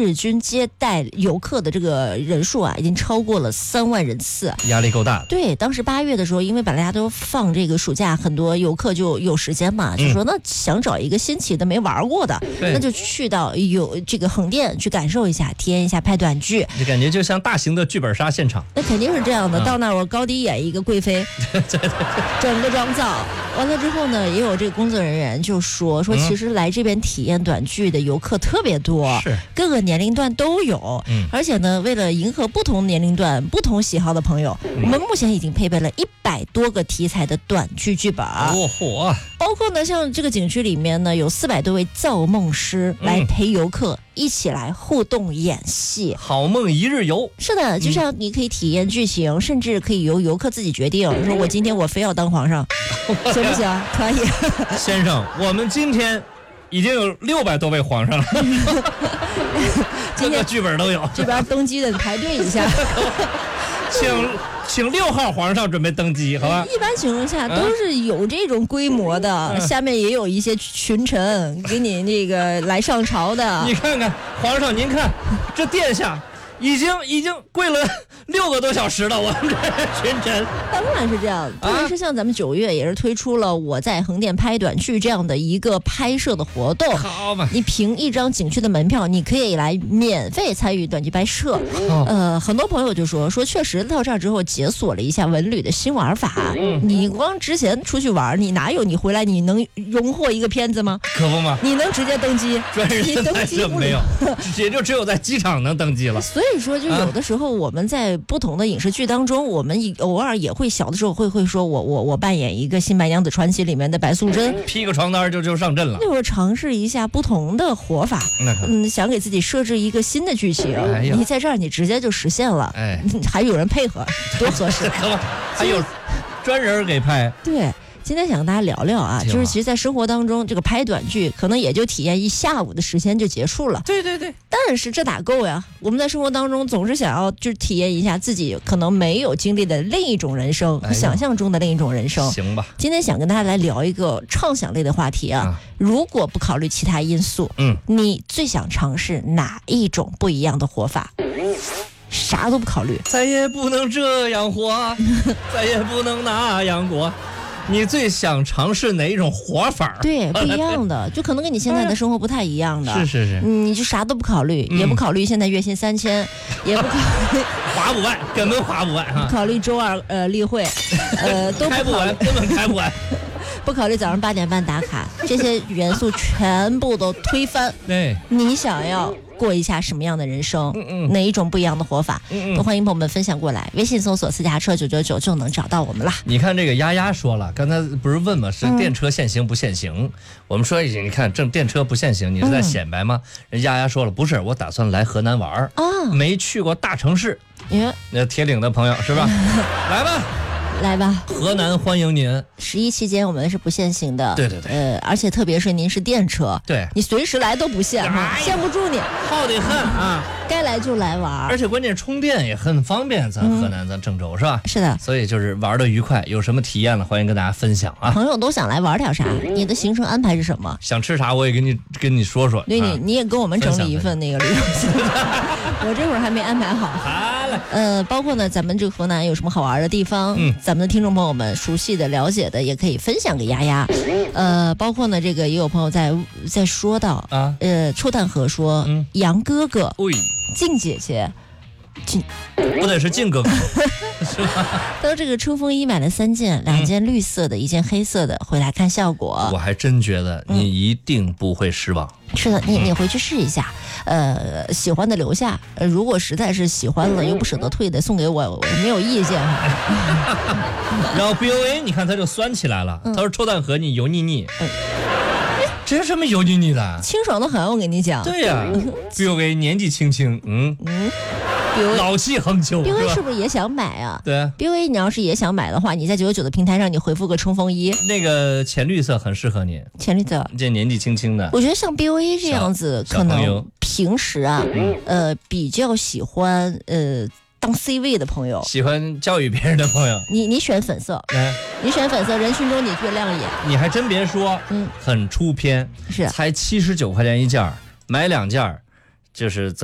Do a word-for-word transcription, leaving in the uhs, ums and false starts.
日均接待游客的这个人数啊，已经超过了三万人次， 压力够大。 对，当时八月的时候，因为本来大家都放这个暑假，很多游客就有时间嘛，就说那想找一个新奇的、没玩过的，那就去到有这个横店去感受一下，体验一下拍短剧， 就感觉就像大型的剧本杀现场。 那肯定是这样的，到那儿我高低演一个贵妃，整个妆造。完了之后呢，也有这个工作人员就说说，其实来这边体验短剧的游客特别多， 是各个年龄段都有，嗯，而且呢，为了迎合不同年龄段、不同喜好的朋友，嗯、我们目前已经配备了一百多个题材的短剧剧本。 哦嚯！ 包括呢，像这个景区里面呢，有四百多位造梦师来陪游客。嗯一起来互动演戏， 好梦一日游。 是的，就像你可以体验剧情，嗯、甚至可以由游客自己决定，说我今天我非要当皇上，行不行？可以。 先生，我们今天已经有六百多位皇上了，这个剧本都有。 这边登基的排队一下， 请请六号皇上准备登基，好吧？ 一般情况下都是有这种规模的，嗯、下面也有一些群臣给你那个来上朝的。 你看看，皇上，您看这殿下已经已经跪了六个多小时了，我们这群臣。 当然是这样，特别是像咱们九月也是推出了我在横店拍短剧这样的一个拍摄的活动。 好嘛， 你凭一张景区的门票，你可以来免费参与短剧拍摄。哦、呃，很多朋友就说说，确实到这儿之后解锁了一下文旅的新玩法。嗯、你光之前出去玩，你哪有你回来你能荣获一个片子吗？ 可不嘛， 你能直接登机？ 专人登机没有，也就只有在机场能登机了。 所以说，就有的时候我们在不同的影视剧当中，我们偶尔也会小的时候会会说我我我扮演一个《新白娘子传奇》里面的白素贞， 披个床单就就上阵了。 那会儿尝试一下不同的活法，嗯，想给自己设置一个新的剧情，哎、你在这儿你直接就实现了，哎，还有人配合，多合适， 还有专人给拍， 对。今天想跟大家聊聊啊，就是其实在生活当中，这个拍短剧可能也就体验一下午的时间就结束了。 对对对， 但是这哪够呀？我们在生活当中总是想要就是体验一下自己可能没有经历的另一种人生，和想象中的另一种人生。 行吧。 今天想跟大家来聊一个畅想类的话题啊，啊如果不考虑其他因素，嗯，你最想尝试哪一种不一样的活法？啥都不考虑， 再也不能这样活，再也不能那样过。你最想尝试哪一种活法？ 对，不一样的，就可能跟你现在的生活不太一样的。 是是是， 你就啥都不考虑，嗯、也不考虑现在月薪三千，也不考虑花不完，根本花不完哈。 不考虑周二呃例会，呃都不开不完，根本开不完。 不考虑早上八点半打卡，这些元素全部都推翻。 对， 你想要过一下什么样的人生？嗯嗯，哪一种不一样的活法？嗯嗯，都欢迎朋友们分享过来。微信搜索私家车九九九就能找到我们了。 你看这个丫丫说了，刚才不是问吗？是电车限行不限行？嗯、我们说已经，你看正电车不限行，你是在显摆吗？嗯、人丫丫说了，不是，我打算来河南玩啊，没去过大城市。 耶， 那铁岭的朋友是吧？来吧。 来吧， 河南欢迎您。 十一期间我们是不限行的， 对对对， 呃，而且特别是您是电车， 对， 你随时来都不限哈，哎、限不住你， 耗得很啊， 该来就来玩， 而且关键充电也很方便，咱河南、嗯、咱郑州是吧？ 是的， 所以就是玩的愉快，有什么体验了，欢迎跟大家分享啊。 朋友都想来玩点啥？你的行程安排是什么？ 想吃啥我也跟你跟你说说， 对你、啊、你也跟我们整理一份那个旅游清单，我这会儿还没安排好。 好了， 呃，包括呢，咱们这个河南有什么好玩的地方？嗯，咱们的听众朋友们熟悉的、了解的，也可以分享给丫丫。呃，包括呢，这个也有朋友在在说到啊，呃，臭蛋河说，嗯，杨哥哥，静姐姐。静不得是静哥哥是吧？ 他说这个冲锋衣买了三件，两件绿色的，嗯、一件黑色的，回来看效果。 我还真觉得你一定不会失望。 嗯、是的，你你回去试一下，呃，喜欢的留下，呃，如果实在是喜欢了又不舍得退的，送给我，我没有意见。 然后 B O A 你看他就酸起来了，嗯、他说臭蛋河你油腻腻。嗯这是什么油腻腻的？ 清爽的很，我跟你讲。 对呀、啊、，B O A 年纪轻轻，嗯嗯，老气横秋。 B O A 是不是也想买啊？ 对啊 ，B O A 你要是也想买的话，你在九九九的平台上，你回复个冲锋衣， 那个浅绿色很适合你。 浅绿色， 这年纪轻轻的。 我觉得像 B O A 这样子，可能平时啊，嗯、呃，比较喜欢呃。当 C 位的朋友， 喜欢教育别人的朋友， 你你选粉色，嗯，你选粉色，人群中你最亮眼。 你还真别说，嗯，很出片， 是， 才七十九块钱一件，买两件就是。